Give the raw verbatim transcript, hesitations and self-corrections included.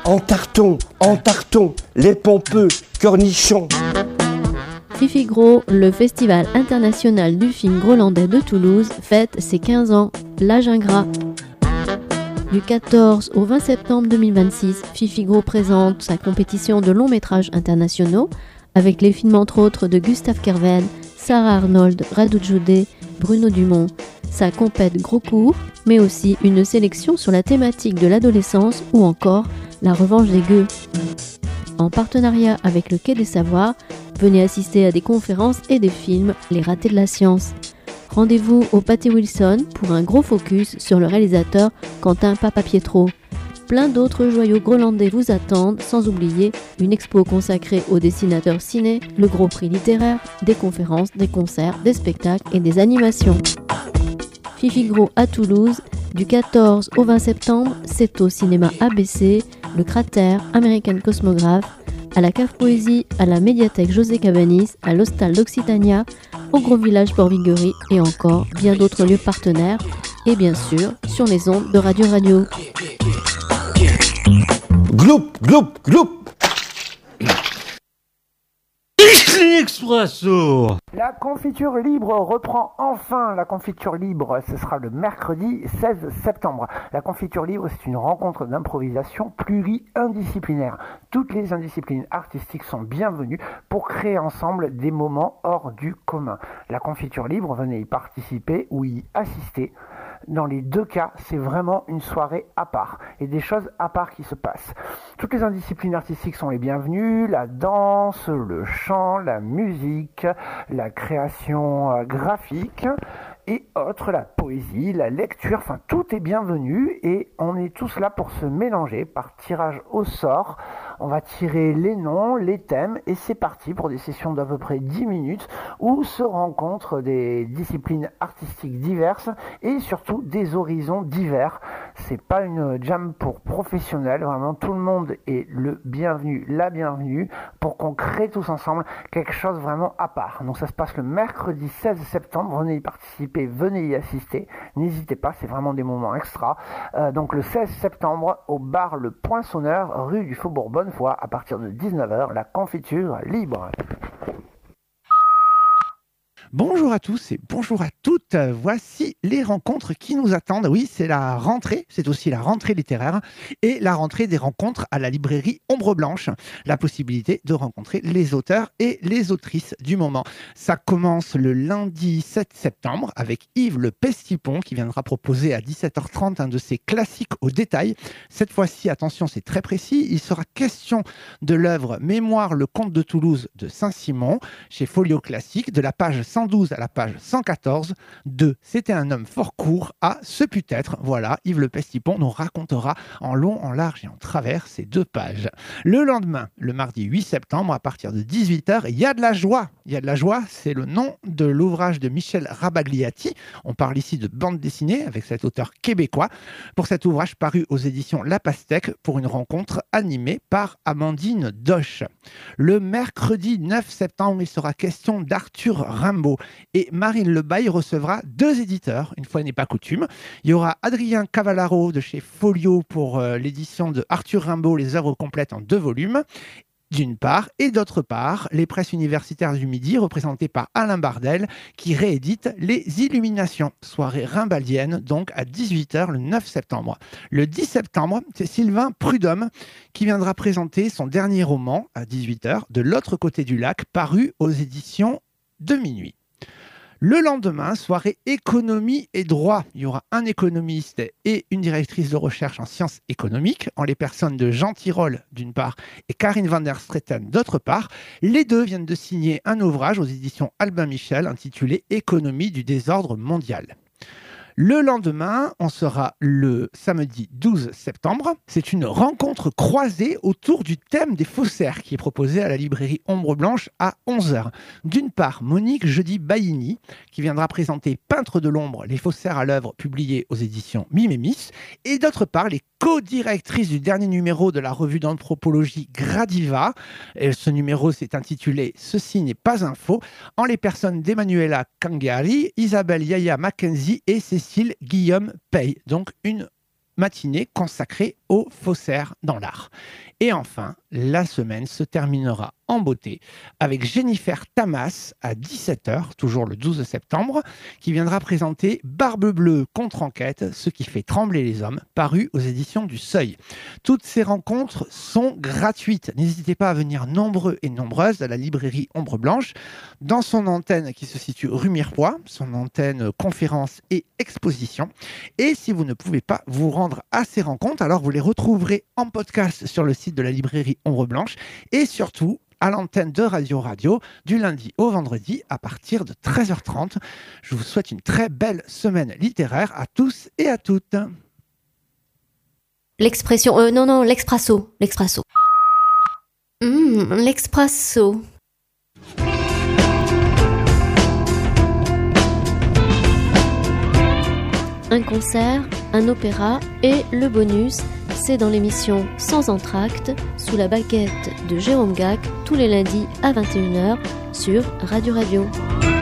En tarton, en tarton, les pompeux, cornichons. Fifi Gros, le Festival international du film grolandais de Toulouse, fête ses quinze ans, l'âge ingrat. Du quatorze au vingt septembre deux mille vingt-six, Fifi Gros présente sa compétition de longs métrages internationaux avec les films entre autres de Gustave Kerven, Sarah Arnold, Radu Jude, Bruno Dumont. Sa compète gros court, mais aussi une sélection sur la thématique de l'adolescence ou encore la revanche des gueux. En partenariat avec le Quai des Savoirs, venez assister à des conférences et des films Les Ratés de la Science. Rendez-vous au Pâté Wilson pour un gros focus sur le réalisateur Quentin Papapietro. Plein d'autres joyaux grolandais vous attendent, sans oublier une expo consacrée aux dessinateurs ciné, le gros prix littéraire, des conférences, des concerts, des spectacles et des animations. Fifi Gros à Toulouse, du quatorze au vingt septembre, c'est au cinéma A B C, le Cratère, American Cosmographe, à la Cave Poésie, à la médiathèque José Cabanis, à l'Hostal d'Occitania, au Gros Village Port-Viguerie et encore bien d'autres lieux partenaires, et bien sûr sur les ondes de Radio Radio. Gloup, gloup, gloup. Expresso. La confiture libre reprend enfin. La confiture libre, ce sera le mercredi seize septembre. La confiture libre, c'est une rencontre d'improvisation pluri-indisciplinaire. Toutes les indisciplines artistiques sont bienvenues pour créer ensemble des moments hors du commun. La confiture libre, venez y participer ou y assister. Dans les deux cas, c'est vraiment une soirée à part et des choses à part qui se passent. Toutes les indisciplines artistiques sont les bienvenues, la danse, le chant, la musique, la création graphique et autres, la poésie, la lecture, enfin tout est bienvenu et on est tous là pour se mélanger par tirage au sort. On va tirer les noms, les thèmes et c'est parti pour des sessions d'à peu près dix minutes où se rencontrent des disciplines artistiques diverses et surtout des horizons divers. C'est pas une jam pour professionnels, vraiment tout le monde est le bienvenu, la bienvenue pour qu'on crée tous ensemble quelque chose vraiment à part. Donc ça se passe le mercredi seize septembre, venez y participer, venez y assister, n'hésitez pas, c'est vraiment des moments extra. Euh, donc le seize septembre au bar Le Poinçonneur, rue du Faubourg Bonnefoy, à partir de dix-neuf heures, la confiture libre. Bonjour à tous et bonjour à toutes. Voici les rencontres qui nous attendent. Oui, c'est la rentrée, c'est aussi la rentrée littéraire et la rentrée des rencontres à la librairie Ombre Blanche. La possibilité de rencontrer les auteurs et les autrices du moment. Ça commence le lundi sept septembre avec Yves Le Pestipon qui viendra proposer à dix-sept heures trente un de ses classiques au détail. Cette fois-ci, attention, c'est très précis. Il sera question de l'œuvre Mémoire, le comte de Toulouse de Saint-Simon chez Folio Classique, de la page cent douze à la page cent quatorze, de C'était un homme fort court à Ce put-être. Voilà, Yves Le Pestipon nous racontera en long, en large et en travers ces deux pages. Le lendemain, le mardi huit septembre, à partir de dix-huit heures, il y a de la joie. Il y a de la joie, c'est le nom de l'ouvrage de Michel Rabagliati. On parle ici de bande dessinée avec cet auteur québécois. Pour cet ouvrage paru aux éditions La Pastèque pour une rencontre animée par Amandine Doche. Le mercredi neuf septembre, il sera question d'Arthur Rimbaud. Et Marine Lebaille recevra deux éditeurs, une fois n'est pas coutume. Il y aura Adrien Cavallaro de chez Folio pour euh, l'édition de Arthur Rimbaud, les œuvres complètes en deux volumes, d'une part, et d'autre part, les presses universitaires du Midi, représentées par Alain Bardel, qui réédite Les Illuminations, soirée rimbaldienne, donc à dix-huit heures le neuf septembre. Le dix septembre, c'est Sylvain Prudhomme qui viendra présenter son dernier roman à dix-huit heures, De l'autre côté du lac, paru aux éditions de Minuit. Le lendemain, soirée économie et droit. Il y aura un économiste et une directrice de recherche en sciences économiques, en les personnes de Jean Tirole d'une part et Karine van der Streeten d'autre part. Les deux viennent de signer un ouvrage aux éditions Albin Michel intitulé Économie du désordre mondial. Le lendemain, on sera le samedi douze septembre. C'est une rencontre croisée autour du thème des faussaires qui est proposée à la librairie Ombre Blanche à onze heures. D'une part, Monique Jeudi-Baïni qui viendra présenter Peintre de l'ombre, les faussaires à l'œuvre publiés aux éditions Mimémis. Et d'autre part, les co-directrices du dernier numéro de la revue d'anthropologie Gradiva. Et ce numéro s'est intitulé « Ceci n'est pas un faux » en les personnes d'Emmanuela Kangari, Isabelle Yaya Mackenzie et Cécile Guillaume Pey. Donc une matinée consacrée aux faussaires dans l'art. Et enfin, la semaine se terminera en beauté avec Jennifer Tamas à dix-sept heures, toujours le douze septembre, qui viendra présenter Barbe Bleue contre enquête, ce qui fait trembler les hommes, paru aux éditions du Seuil. Toutes ces rencontres sont gratuites. N'hésitez pas à venir nombreux et nombreuses à la librairie Ombre Blanche, dans son antenne qui se situe rue Mirepoix, son antenne conférence et exposition. Et si vous ne pouvez pas vous rendre à ces rencontres, alors vous les retrouverez en podcast sur le site de la librairie Ombre Blanche et surtout à l'antenne de Radio Radio du lundi au vendredi à partir de treize heures trente. Je vous souhaite une très belle semaine littéraire à tous et à toutes. L'expression... Euh, non, non, l'expresso. L'expresso. Mmh, l'expresso. Un concert, un opéra et le bonus, c'est dans l'émission Sans entracte, sous la baguette de Jérôme Gac, tous les lundis à vingt et une heures sur Radio Radio.